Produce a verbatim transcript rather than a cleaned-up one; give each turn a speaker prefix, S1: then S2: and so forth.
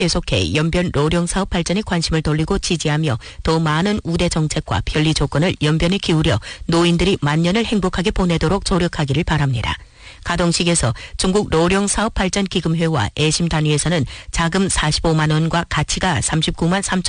S1: 계속해 연변 로령 사업 발전에 관심을 돌리고 지지하며 더 많은 우대 정책과 편리 조건을 연변에 기울여 노인들이 만년을 행복하게 보내도록 조력하기를 바랍니다. 가동식에서 중국 로령 사업 발전 기금회와 애심 단위에서는 자금 사십오만 원과 가치가 삼십구만 삼천